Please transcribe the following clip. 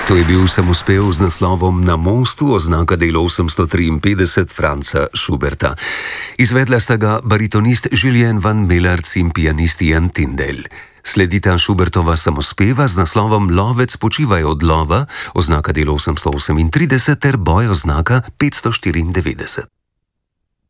To je bil samospev z naslovom Na mostu, oznaka del 853 Franza Schuberta. Izvedla sta ga baritonist Julien van Melerc in pianist Jan Tindel. Sledita Schubertova samospeva z naslovom Lovec počivaj od lova, oznaka del 838 ter boj, oznaka 594.